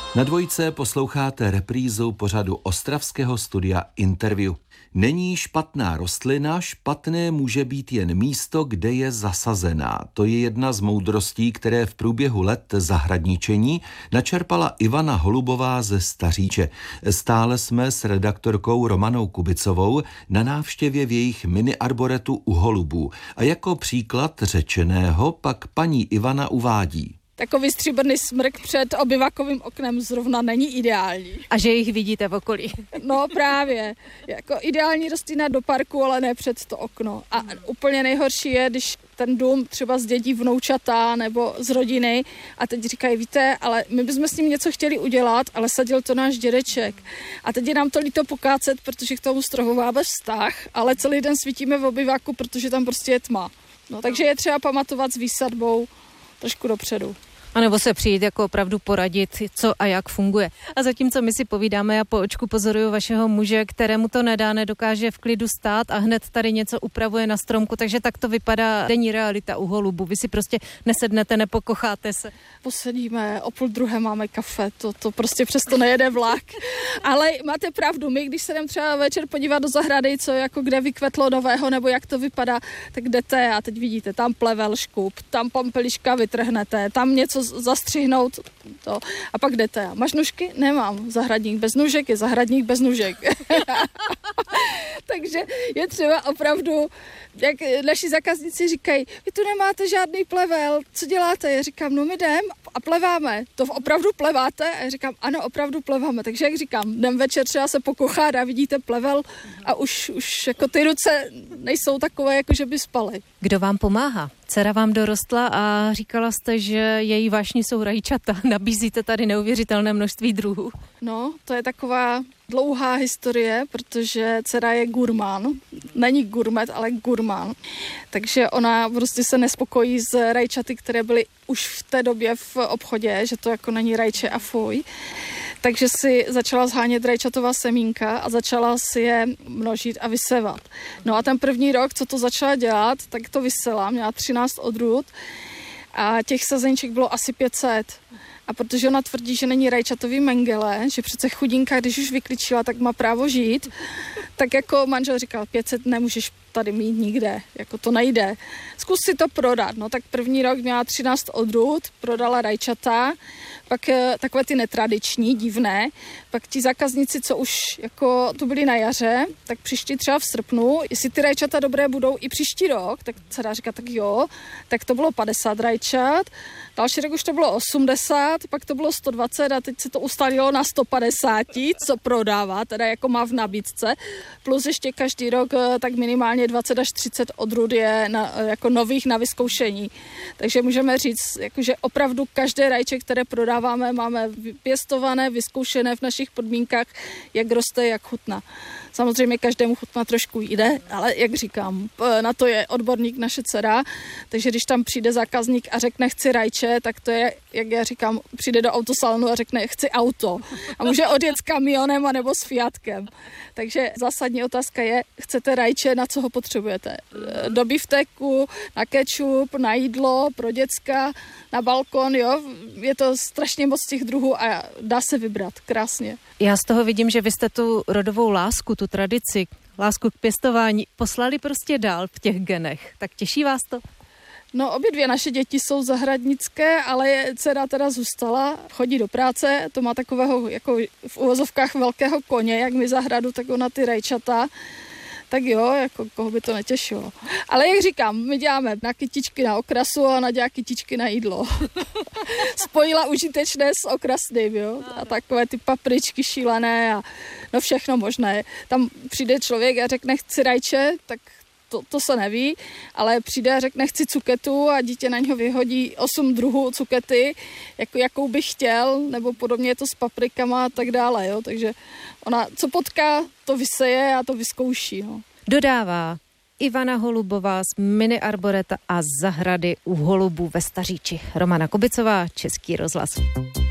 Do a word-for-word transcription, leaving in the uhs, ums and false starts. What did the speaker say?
Na Dvojce posloucháte reprízu pořadu ostravského studia Interview. Není špatná rostlina, špatné může být jen místo, kde je zasazená. To je jedna z moudrostí, které v průběhu let zahradničení načerpala Ivana Holubová ze Staříče. Stále jsme s redaktorkou Romanou Kubicovou na návštěvě v jejich mini arboretu u holubů. A jako příklad řečeného pak paní Ivana uvádí. Takový stříbrný smrk před obyvakovým oknem zrovna není ideální. A že jich vidíte v okolí. No právě. Jako ideální rostlina do parku, ale ne před to okno. A úplně nejhorší je, když ten dům třeba zdědí vnoučata nebo z rodiny a teď říkají, víte, ale my bychom s ním něco chtěli udělat, ale sadil to náš dědeček. A teď je nám to líto pokácet, protože k tomu stromu máme vztah, ale celý den svítíme v obyvaku, protože tam prostě je tma. No, takže je třeba pamatovat s výsadbou trošku dopředu. A nebo se přijít jako opravdu poradit, co a jak funguje. A zatímco my si povídáme, já po očku pozoruju vašeho muže, kterému to nedá, nedokáže v klidu stát a hned tady něco upravuje na stromku, takže tak to vypadá denní realita u holubu. Vy si prostě nesednete, nepokocháte se. Posedíme, o půl druhé máme kafe, to, to prostě přesto nejede vlak. Ale máte pravdu, my když se jdeme třeba večer podívat do zahrady, co jako kde vykvetlo nového, nebo jak to vypadá, tak jdete a teď vidíte, tam plevel škup, tam pampeliška vytrhnete, tam něco zastřihnout to a pak jdete. Máš nůžky? Nemám. Zahradník bez nůžek je zahradník bez nůžek. Takže je třeba opravdu, jak naši zákazníci říkají, vy tu nemáte žádný plevel, co děláte? Já říkám, no my jdem a pleváme. To opravdu pleváte? A já říkám, ano, opravdu pleváme. Takže jak říkám, jdem večer třeba se pokochat a vidíte plevel a už, už jako ty ruce nejsou takové, jako že by spaly. Kdo vám pomáhá? Dcera vám dorostla a říkala jste, že její vášní jsou rajčata. Nabízíte tady neuvěřitelné množství druhů. No, to je taková dlouhá historie, protože dcera je gurmán. Není gurmet, ale gurmán. Takže ona prostě se nespokojí s rajčaty, které byly už v té době v obchodě, že to jako není rajče a fuj. Takže si začala zhánět rajčatová semínka a začala si je množit a vysevat. No a ten první rok, co to začala dělat, tak to vysela, měla třináct odrůd a těch sazeníček bylo asi pět set. A protože ona tvrdí, že není rajčatový mengele, že přece chudinka, když už vykličila, tak má právo žít, tak jako manžel říkal, pět set nemůžeš tady mít nikde, jako to nejde. Zkus si to prodat. No tak první rok měla třináct odrůd, prodala rajčata, pak takové ty netradiční, divné, pak ti zákazníci, co už jako tu byli na jaře, tak příští třeba v srpnu, jestli ty rajčata dobré budou i příští rok, tak se dá říkat, tak jo, tak to bylo padesát rajčat, další rok už to bylo osmdesát, pak to bylo sto dvacet a teď se to ustalilo na sto padesát, co prodává, teda jako má v nabídce, plus ještě každý rok tak minimálně dvacet až třicet odrůd je na, jako nových na vyzkoušení. Takže můžeme říct, jako, že opravdu každé rajče, které prodáváme, máme pěstované, vyzkoušené v našich podmínkách, jak roste, jak chutná. Samozřejmě každému chutná trošku jde, ale jak říkám, na to je odborník naše dcera, takže když tam přijde zákazník a řekne chci rajče, tak to je, jak já říkám, přijde do autosalonu a řekne chci auto. A může odjet s kamionem anebo s Fiatkem. Takže zásadní otázka je, chcete rajče, na co ho potřebujete? Do bifteku, na kečup, na jídlo, pro děcka, na balkon, jo? Je to strašně moc těch druhů a dá se vybrat krásně. Já z toho vidím, že vy jste tu rodovou lásku, tu tradici, lásku k pěstování poslali prostě dál v těch genech. Tak těší vás to? No, obě dvě naše děti jsou zahradnické, ale dcera teda zůstala, chodí do práce, to má takového jako v uvozovkách velkého koně, jak my zahradu, tak ona ty rajčata. Tak jo, jako koho by to netěšilo. Ale jak říkám, my děláme na kytičky na okrasu a ona dělá kytičky na jídlo. Spojila užitečné s okrasným, jo. A takové ty papričky šílené a no všechno možné. Tam přijde člověk a řekne chci rajče, tak to, to se neví, ale přijde a řekne chci cuketu a dítě na něho vyhodí osm druhů cukety, jako, jakou by chtěl, nebo podobně je to s paprikama a tak dále, jo. Takže ona, co potká, to vyseje a to vyzkouší, no. Dodává Ivana Holubová z mini arboreta a zahrady u holubů ve Staříči. Romana Kubicová, Český rozhlas.